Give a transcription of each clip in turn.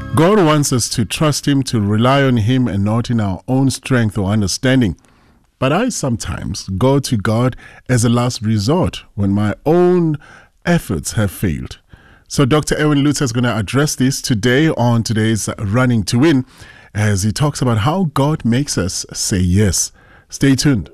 God wants us to trust Him, to rely on Him and not in our own strength or understanding. But I sometimes go to God as a last resort when my own efforts have failed. So Dr. Erwin Lutzer is going to address this today on today's Running to Win as he talks about how God makes us say yes. Stay tuned.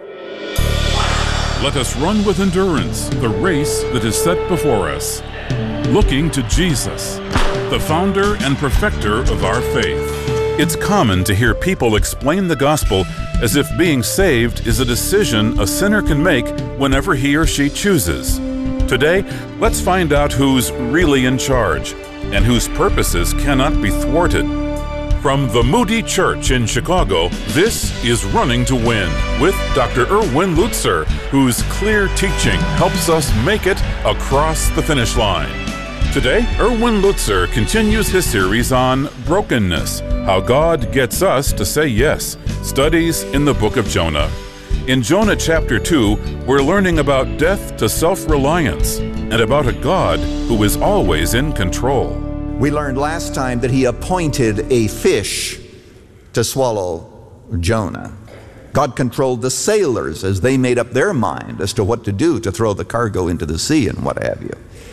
Let us run with endurance the race that is set before us, looking to Jesus, the founder and perfecter of our faith. It's common to hear people explain the gospel as if being saved is a decision a sinner can make whenever he or she chooses. Today, let's find out who's really in charge and whose purposes cannot be thwarted. From the Moody Church in Chicago, this is Running to Win with Dr. Erwin Lutzer, whose clear teaching helps us make it across the finish line. Today, Erwin Lutzer continues his series on brokenness, how God gets us to say yes, studies in the book of Jonah. In Jonah chapter 2, we're learning about death to self-reliance and about a God who is always in control. We learned last time that he appointed a fish to swallow Jonah. God controlled the sailors as they made up their mind as to what to do to throw the cargo into the sea and what have you.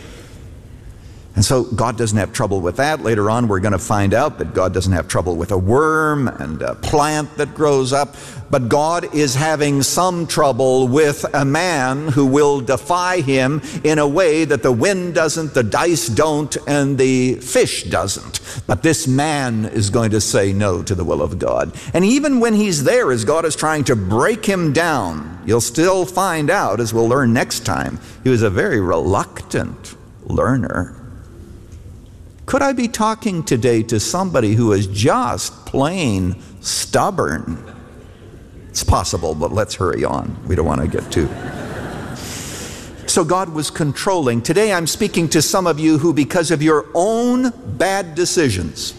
And so God doesn't have trouble with that. Later on, we're going to find out that God doesn't have trouble with a worm and a plant that grows up. But God is having some trouble with a man who will defy him in a way that the wind doesn't, the dice don't, and the fish doesn't. But this man is going to say no to the will of God. And even when he's there, as God is trying to break him down, you'll still find out, as we'll learn next time, he was a very reluctant learner. Could I be talking today to somebody who is just plain stubborn? It's possible, but let's hurry on. We don't want to get too... So God was controlling. Today I'm speaking to some of you who, because of your own bad decisions,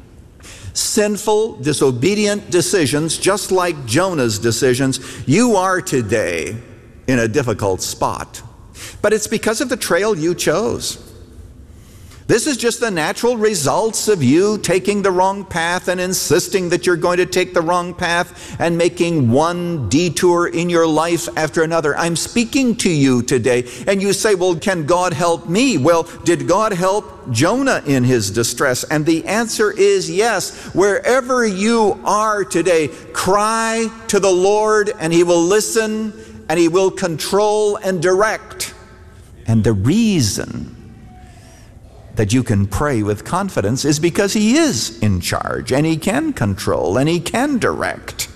sinful, disobedient decisions, just like Jonah's decisions, you are today in a difficult spot. But it's because of the trail you chose. This is just the natural results of you taking the wrong path and insisting that you're going to take the wrong path and making one detour in your life after another. I'm speaking to you today, and you say, well, can God help me? Well, did God help Jonah in his distress? And the answer is yes. Wherever you are today, cry to the Lord, and He will listen, and He will control and direct. And the reason that you can pray with confidence is because He is in charge, and He can control, and He can direct.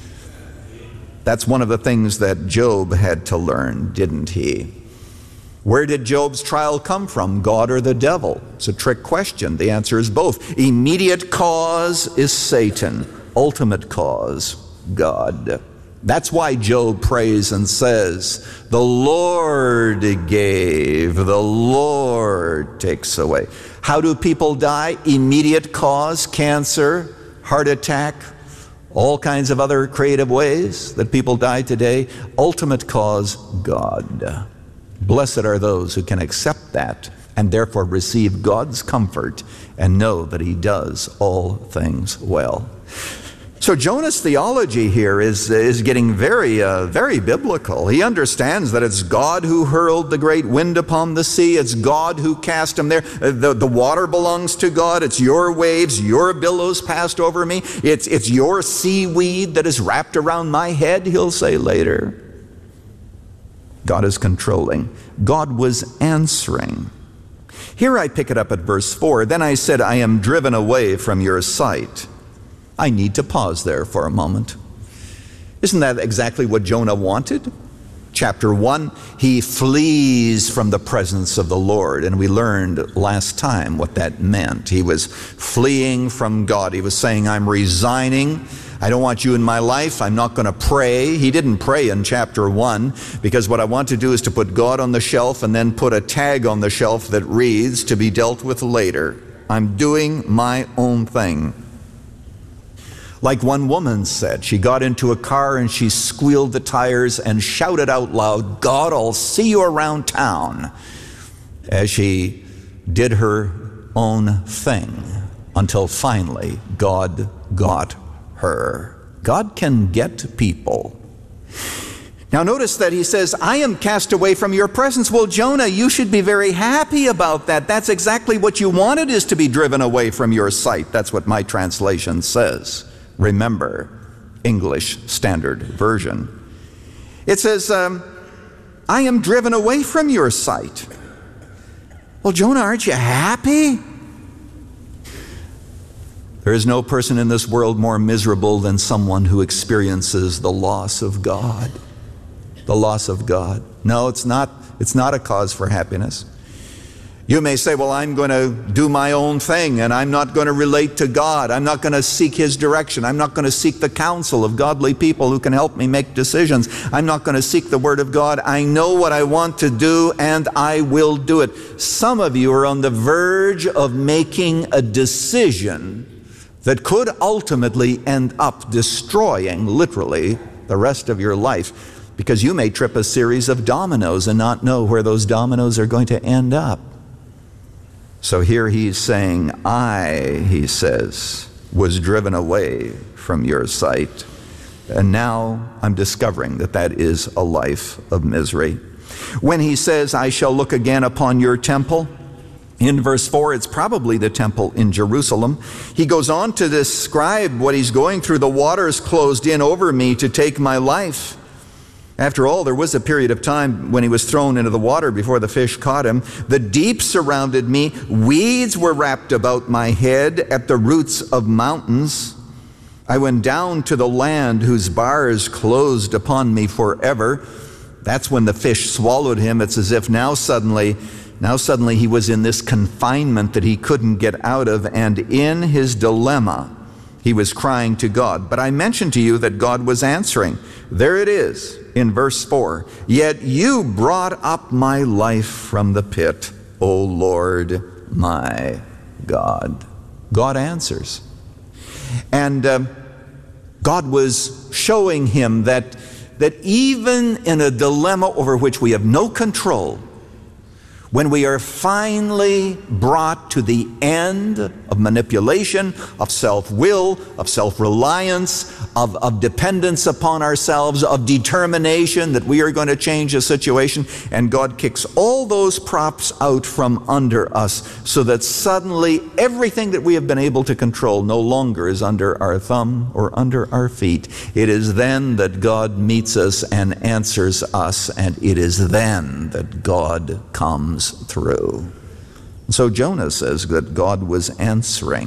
That's one of the things that Job had to learn, didn't he? Where did Job's trial come from, God or the devil? It's a trick question. The answer is both. Immediate cause is Satan. Ultimate cause, God. That's why Job prays and says, the Lord gave, the Lord takes away. How do people die? Immediate cause, cancer, heart attack, all kinds of other creative ways that people die today. Ultimate cause, God. Blessed are those who can accept that and therefore receive God's comfort and know that He does all things well. So Jonah's theology here is getting very biblical. He understands that it's God who hurled the great wind upon the sea. It's God who cast him there. The water belongs to God. It's your waves, your billows passed over me. It's your seaweed that is wrapped around my head, he'll say later. God is controlling. God was answering. Here I pick it up at verse 4. Then I said, I am driven away from your sight. I need to pause there for a moment. Isn't that exactly what Jonah wanted? Chapter 1, he flees from the presence of the Lord, and we learned last time what that meant. He was fleeing from God. He was saying, I'm resigning. I don't want you in my life. I'm not going to pray. He didn't pray in chapter 1 because what I want to do is to put God on the shelf and then put a tag on the shelf that reads, to be dealt with later. I'm doing my own thing. Like one woman said, she got into a car and she squealed the tires and shouted out loud, God, I'll see you around town, as she did her own thing. until finally God got her. God can get people. Now notice that he says, I am cast away from your presence. Well, Jonah, you should be very happy about that. That's exactly what you wanted, is to be driven away from your sight. That's what my translation says. Remember, English Standard Version. It says, I am driven away from your sight. Well, Jonah, aren't you happy? There is no person in this world more miserable than someone who experiences the loss of God. The loss of God. No, it's not a cause for happiness. You may say, well, I'm going to do my own thing and I'm not going to relate to God. I'm not going to seek His direction. I'm not going to seek the counsel of godly people who can help me make decisions. I'm not going to seek the Word of God. I know what I want to do and I will do it. Some of you are on the verge of making a decision that could ultimately end up destroying, literally, the rest of your life. Because you may trip a series of dominoes and not know where those dominoes are going to end up. So here he's saying, he says, was driven away from your sight. And now I'm discovering that that is a life of misery. When he says, I shall look again upon your temple, in verse 4, it's probably the temple in Jerusalem. He goes on to describe what he's going through. The waters closed in over me to take my life. After all, there was a period of time when he was thrown into the water before the fish caught him. The deep surrounded me. Weeds were wrapped about my head at the roots of mountains. I went down to the land whose bars closed upon me forever. That's when the fish swallowed him. It's as if now suddenly he was in this confinement that he couldn't get out of, and in his dilemma, he was crying to God. But I mentioned to you that God was answering. There it is in verse 4. Yet you brought up my life from the pit, O Lord my God. God answers. And God was showing him that even in a dilemma over which we have no control, when we are finally brought to the end of manipulation, of self-will, of self-reliance, of dependence upon ourselves, of determination that we are going to change a situation, and God kicks all those props out from under us so that suddenly everything that we have been able to control no longer is under our thumb or under our feet. It is then that God meets us and answers us, and it is then that God comes through. So Jonah says that God was answering.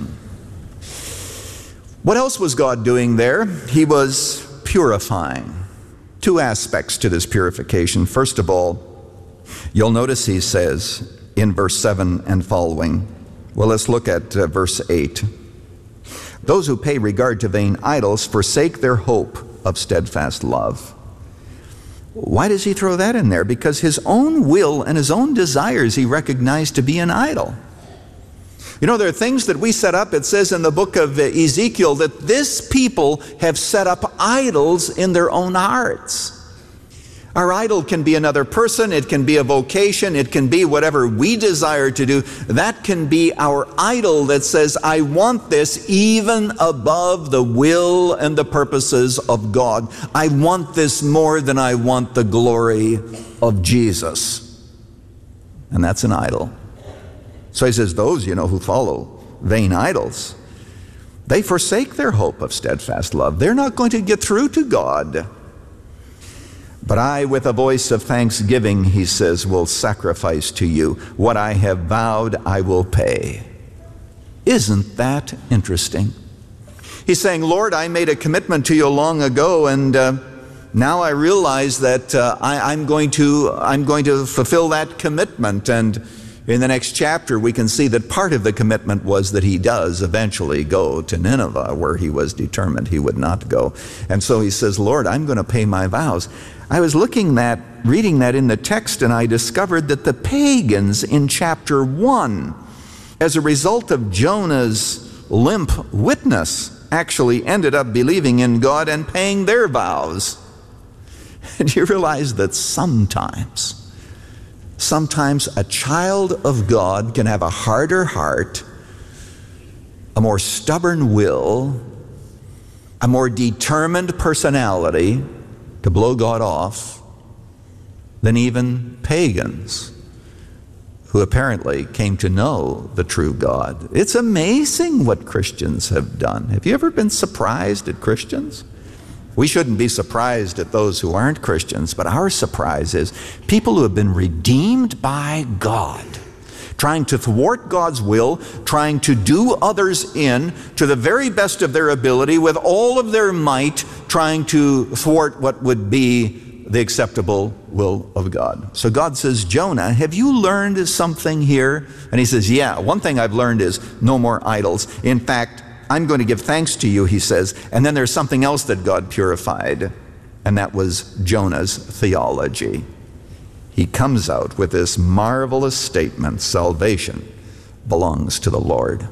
What else was God doing there? He was purifying. Two aspects to this purification. First of all, you'll notice he says in verse 7 and following, well, let's look at verse 8. Those who pay regard to vain idols forsake their hope of steadfast love. Why does he throw that in there? Because his own will and his own desires he recognized to be an idol. You know, there are things that we set up. It says in the book of Ezekiel that this people have set up idols in their own hearts. Our idol can be another person, it can be a vocation, it can be whatever we desire to do. That can be our idol that says, I want this even above the will and the purposes of God. I want this more than I want the glory of Jesus. And that's an idol. So he says, those, who follow vain idols, they forsake their hope of steadfast love. They're not going to get through to God. But I, with a voice of thanksgiving, he says, will sacrifice to you. What I have vowed, I will pay. Isn't that interesting? He's saying, Lord, I made a commitment to you long ago, and now I realize that I'm going to fulfill that commitment. And in the next chapter, we can see that part of the commitment was that he does eventually go to Nineveh, where he was determined he would not go. And so he says, Lord, I'm going to pay my vows. I was reading that in the text, and I discovered that the pagans in chapter 1, as a result of Jonah's limp witness, actually ended up believing in God and paying their vows. And you realize that sometimes a child of God can have a harder heart a more stubborn will, a more determined personality to blow God off than even pagans who apparently came to know the true God. It's amazing what Christians have done. Have you ever been surprised at Christians? We shouldn't be surprised at those who aren't Christians, but our surprise is people who have been redeemed by God, trying to thwart God's will, trying to do others in to the very best of their ability with all of their might, trying to thwart what would be the acceptable will of God. So God says, Jonah, have you learned something here? And he says, yeah, one thing I've learned is no more idols. In fact, I'm going to give thanks to you, he says. And then there's something else that God purified, and that was Jonah's theology. He comes out with this marvelous statement, salvation belongs to the Lord.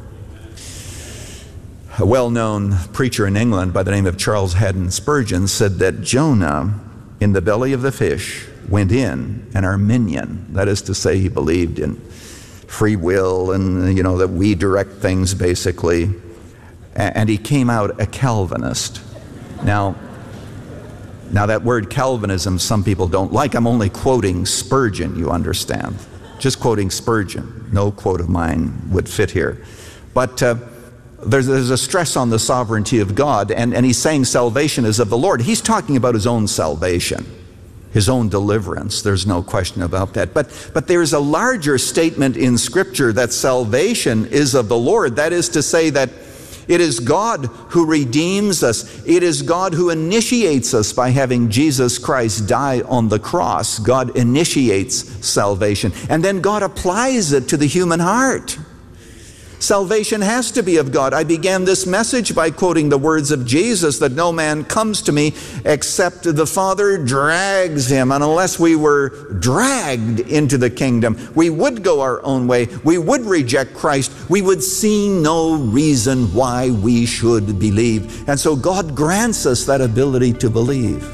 A well-known preacher in England by the name of Charles Haddon Spurgeon said that Jonah, in the belly of the fish, went in an Arminian. That is to say, he believed in free will and, that we direct things, basically. And he came out a Calvinist. Now that word Calvinism, some people don't like. I'm only quoting Spurgeon, you understand. Just quoting Spurgeon. No quote of mine would fit here. But there's a stress on the sovereignty of God, and he's saying salvation is of the Lord. He's talking about his own salvation, his own deliverance. There's no question about that. But there's a larger statement in Scripture that salvation is of the Lord. That is to say that it is God who redeems us. It is God who initiates us by having Jesus Christ die on the cross. God initiates salvation, and then God applies it to the human heart. Salvation has to be of God. I began this message by quoting the words of Jesus that no man comes to me except the Father drags him. And unless we were dragged into the kingdom, we would go our own way. We would reject Christ. We would see no reason why we should believe. And so God grants us that ability to believe.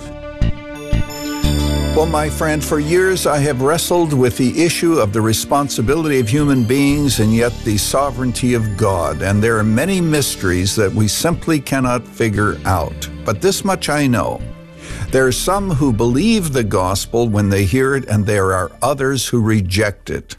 Well, my friend, for years I have wrestled with the issue of the responsibility of human beings and yet the sovereignty of God. And there are many mysteries that we simply cannot figure out. But this much I know. There are some who believe the gospel when they hear it, and there are others who reject it.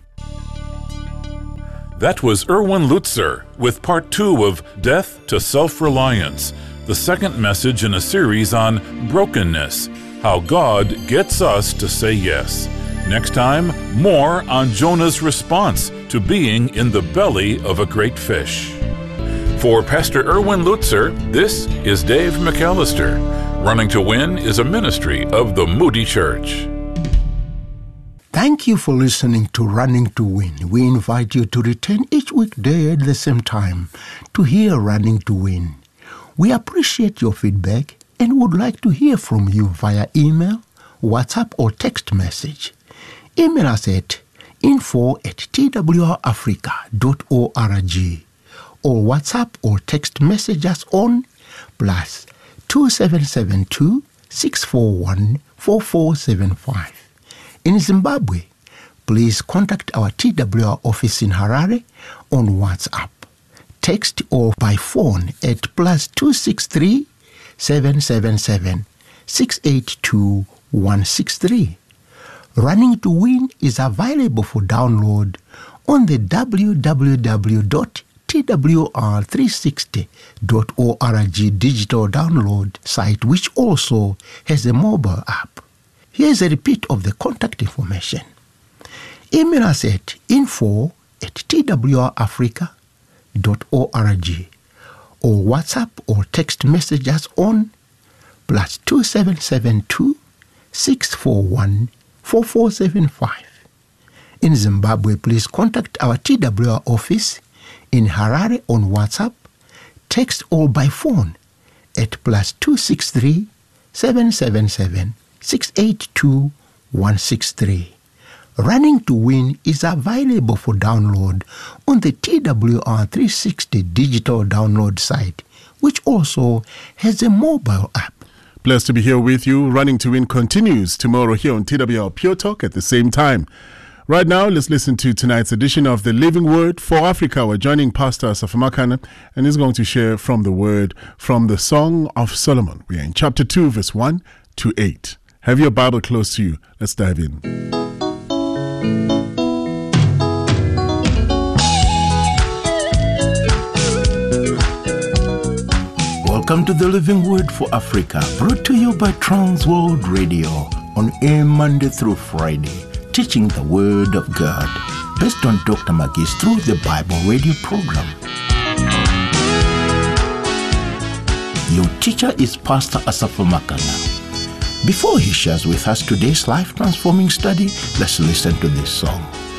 That was Erwin Lutzer with part 2 of Death to Self-Reliance, the second message in a series on brokenness. How God gets us to say yes. Next time, more on Jonah's response to being in the belly of a great fish. For Pastor Erwin Lutzer, this is Dave McAllister. Running to Win is a ministry of the Moody Church. Thank you for listening to Running to Win. We invite you to return each weekday at the same time to hear Running to Win. We appreciate your feedback and would like to hear from you via email, WhatsApp, or text message. Email us at info@twrafrica.org or WhatsApp or text message us on +2772 641 4475. In Zimbabwe, please contact our TWR office in Harare on WhatsApp, text, or by phone at +263 777 682 163. Running to Win is available for download on the www.twr360.org digital download site, which also has a mobile app. Here's a repeat of the contact information. Email us at info@twrafrica.org or WhatsApp or text message us on +2772 641 4475. In Zimbabwe, please contact our TWR office in Harare on WhatsApp, text, or by phone at +263 777 682 163. Running to Win is available for download on the TWR360 digital download site, which also has a mobile app. Blessed to be here with you. Running to Win continues tomorrow here on TWR Pure Talk at the same time. Right now, let's listen to tonight's edition of the Living Word for Africa. We're joining Pastor Asafo Makana, and he's going to share from the Word from the Song of Solomon. We are in chapter 2, verse 1 to 8. Have your Bible close to you. Let's dive in. Welcome to the Living Word for Africa, brought to you by Transworld Radio on air Monday through Friday, teaching the Word of God, based on Dr. Magi's Through the Bible radio program. Your teacher is Pastor Asafo Makana. Before he shares with us today's life-transforming study, let's listen to this song.